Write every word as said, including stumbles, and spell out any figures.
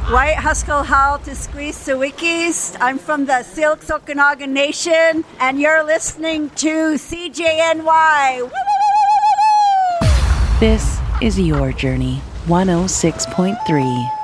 White Haskell Howl to Squeeze Sawikis. I'm from the Silks Okanagan Nation, and you're listening to C J N Y. This is Your Journey, one oh six point three.